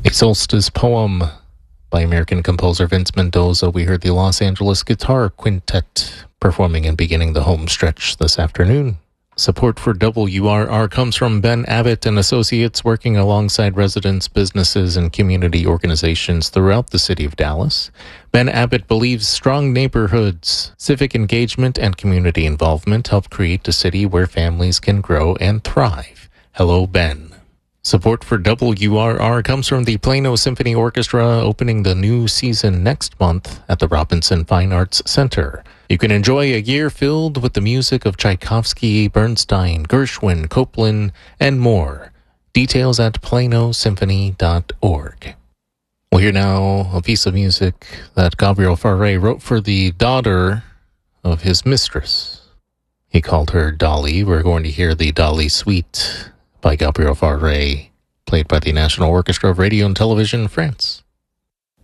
A Solstice Poem by American composer Vince Mendoza. We heard the Los Angeles Guitar Quintet performing and beginning the home stretch this afternoon. Support for WRR comes from Ben Abbott and Associates, working alongside residents, businesses, and community organizations throughout the city of Dallas. Ben Abbott believes strong neighborhoods, civic engagement, and community involvement help create a city where families can grow and thrive. Hello, Ben. Support for WRR comes from the Plano Symphony Orchestra, opening the new season next month at the Robinson Fine Arts Center. You can enjoy a year filled with the music of Tchaikovsky, Bernstein, Gershwin, Copland, and more. Details at planosymphony.org. We'll hear now a piece of music that Gabriel Fauré wrote for the daughter of his mistress. He called her Dolly. We're going to hear the Dolly Suite by Gabriel Fauré, played by the National Orchestra of Radio and Television France.